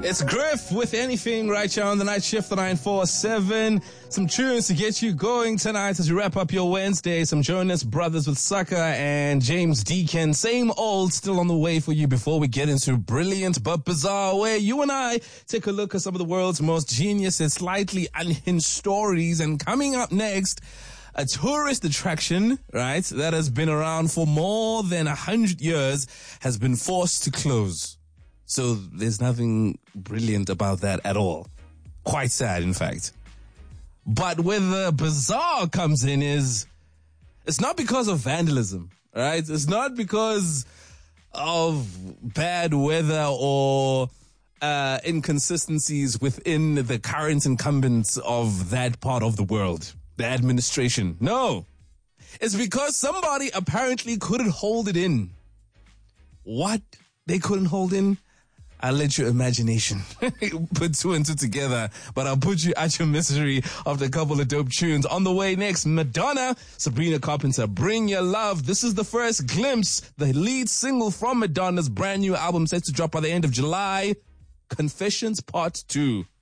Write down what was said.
It's Griff with Anything right here on the night shift, the 947. Some tunes to get you going tonight as we wrap up your Wednesday. Some Jonas Brothers with Sucker and James Deacon. Same old, still on the way for you before we get into Brilliant But Bizarre, where you and I take a look at some of the world's most genius and slightly unhinged stories. And coming up next, a tourist attraction, right, that has been around for more than 100 years has been forced to close. So there's nothing brilliant about that at all. Quite sad, in fact. But where the bizarre comes in is, it's not because of vandalism, right? It's not because of bad weather or inconsistencies within the current incumbents of that part of the world, the administration. No. It's because somebody apparently couldn't hold it in. What they couldn't hold in? I'll let your imagination put two and two together, but I'll put you at your misery after a couple of dope tunes. On the way next, Madonna, Sabrina Carpenter, Bring Your Love. This is the first glimpse, the lead single from Madonna's brand new album set to drop by the end of July, Confessions Part 2.